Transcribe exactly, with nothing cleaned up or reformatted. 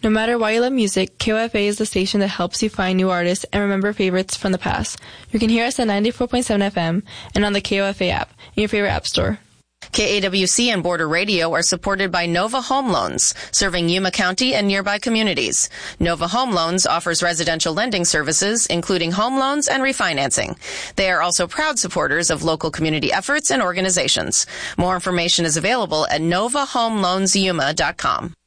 No matter why you love music, K O F A is the station that helps you find new artists and remember favorites from the past. You can hear us at ninety-four point seven F M and on the K O F A app in your favorite app store. K A W C and Border Radio are supported by Nova Home Loans, serving Yuma County and nearby communities. Nova Home Loans offers residential lending services, including home loans and refinancing. They are also proud supporters of local community efforts and organizations. More information is available at nova home loans yuma dot com.